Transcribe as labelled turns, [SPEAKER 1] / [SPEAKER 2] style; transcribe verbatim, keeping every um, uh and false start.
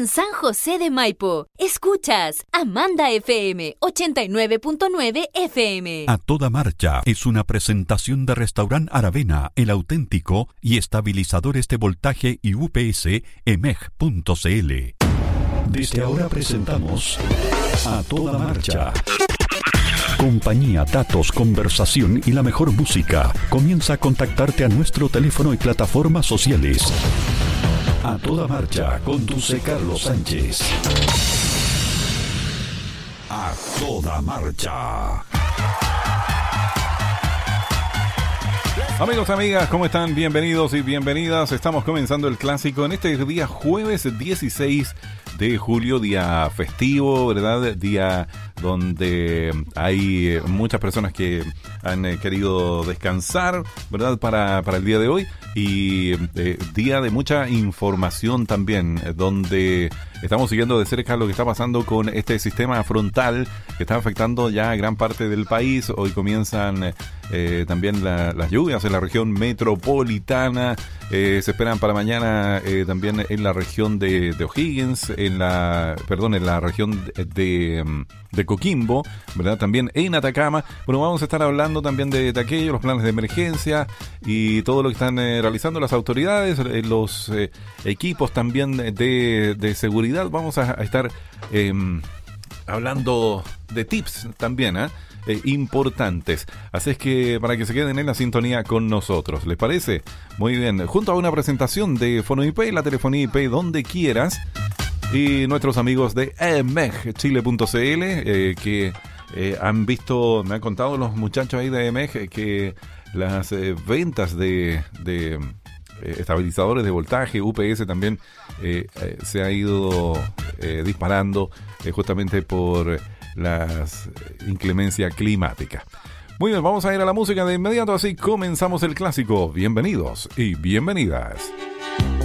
[SPEAKER 1] en San José de Maipo. Escuchas Amanda F M ochenta y nueve punto nueve F M.
[SPEAKER 2] A Toda Marcha es una presentación de Restaurant Aravena, el auténtico, y estabilizadores de voltaje y U P S E M E G punto C L. Desde ahora presentamos A Toda Marcha. Compañía, datos, conversación y la mejor música. Comienza a contactarte a nuestro teléfono y plataformas sociales. A Toda Marcha, conduce Carlos Sánchez. A Toda Marcha.
[SPEAKER 3] Amigos, amigas, ¿cómo están? Bienvenidos y bienvenidas. Estamos comenzando el clásico en este día jueves dieciséis de julio, día festivo, ¿verdad? Día donde hay muchas personas que han eh, querido descansar, ¿verdad? Para, para el día de hoy. Y eh, día de mucha información también, eh, donde estamos siguiendo de cerca lo que está pasando con este sistema frontal que está afectando ya a gran parte del país. Hoy comienzan eh, también la, las lluvias en la región metropolitana. Eh, se esperan para mañana eh, también en la región de, de O'Higgins, en la, perdón, en la región de, de Coquimbo, ¿verdad? También en Atacama. Bueno, vamos a estar hablando también de, de aquello, los planes de emergencia y todo lo que están eh, realizando las autoridades, eh, los eh, equipos también de, de seguridad. Vamos a, a estar eh, hablando de tips también, ¿eh? Eh, importantes. Así es que para que se queden en la sintonía con nosotros, ¿les parece? Muy bien, junto a una presentación de FonoIP, la telefonía I P donde quieras, y nuestros amigos de E M E G Chile punto C L, eh, que eh, han visto, me han contado los muchachos ahí de E M E G que las eh, ventas de, de eh, estabilizadores de voltaje, U P S también eh, eh, se ha ido eh, disparando eh, justamente por la inclemencia climática. Muy bien, vamos a ir a la música de inmediato, así comenzamos el clásico. Bienvenidos y bienvenidas.